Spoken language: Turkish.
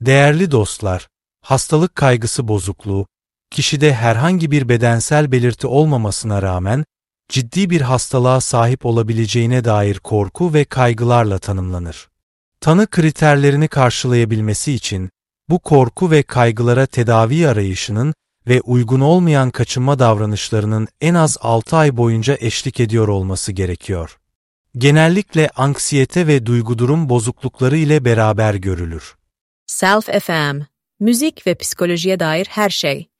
Değerli dostlar, hastalık kaygısı bozukluğu, kişide herhangi bir bedensel belirti olmamasına rağmen ciddi bir hastalığa sahip olabileceğine dair korku ve kaygılarla tanımlanır. Tanı kriterlerini karşılayabilmesi için bu korku ve kaygılara tedavi arayışının ve uygun olmayan kaçınma davranışlarının en az 6 ay boyunca eşlik ediyor olması gerekiyor. Genellikle anksiyete ve duygudurum bozuklukları ile beraber görülür. Self FM, müzik ve psikolojiye dair her şey.